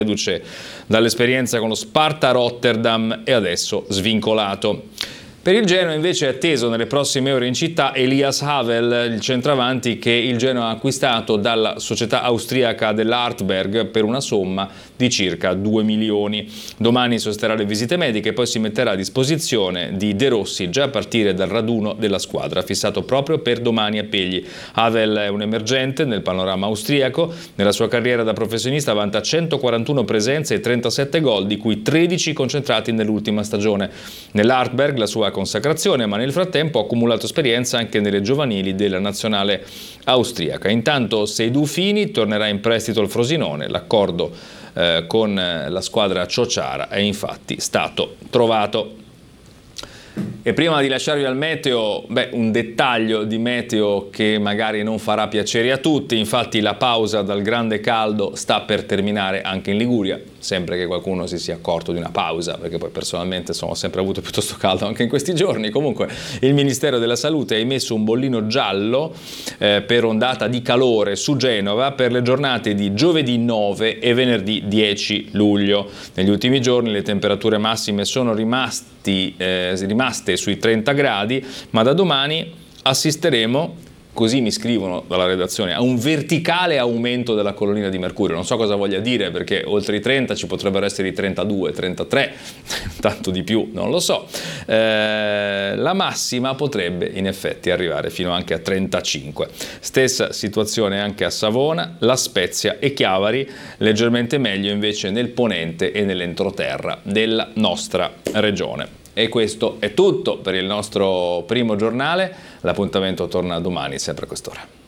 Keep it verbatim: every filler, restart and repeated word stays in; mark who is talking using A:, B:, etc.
A: reduce dall'esperienza con lo Sparta Rotterdam e adesso svincolato. Per il Genoa invece è atteso nelle prossime ore in città Elias Havel, il centravanti che il Genoa ha acquistato dalla società austriaca dell'Artberg per una somma di circa due milioni. Domani sosterrà le visite mediche e poi si metterà a disposizione di De Rossi già a partire dal raduno della squadra, fissato proprio per domani a Pegli. Havel è un emergente nel panorama austriaco, nella sua carriera da professionista vanta centoquarantuno presenze e trentasette gol, di cui tredici concentrati nell'ultima stagione. Nell'Artberg la sua consacrazione, ma nel frattempo ha accumulato esperienza anche nelle giovanili della nazionale austriaca. Intanto Seydou Fini tornerà in prestito al Frosinone, l'accordo eh, con la squadra ciociara è infatti stato trovato. E prima di lasciarvi al meteo, beh, un dettaglio di meteo che magari non farà piacere a tutti, infatti la pausa dal grande caldo sta per terminare anche in Liguria, sempre che qualcuno si sia accorto di una pausa, perché poi personalmente sono sempre avuto piuttosto caldo anche in questi giorni. Comunque il Ministero della Salute ha emesso un bollino giallo eh, per ondata di calore su Genova per le giornate di giovedì nove e venerdì dieci luglio. Negli ultimi giorni le temperature massime sono rimasti, eh, rimaste sui trenta gradi, ma da domani assisteremo, così mi scrivono dalla redazione, a un verticale aumento della colonnina di mercurio. Non so cosa voglia dire, perché oltre i trenta ci potrebbero essere i trentadue, trentatré, tanto di più, non lo so. Eh, la massima potrebbe in effetti arrivare fino anche a trentacinque. Stessa situazione anche a Savona, La Spezia e Chiavari, leggermente meglio invece nel ponente e nell'entroterra della nostra regione. E questo è tutto per il nostro primo giornale. L'appuntamento torna domani, sempre a quest'ora.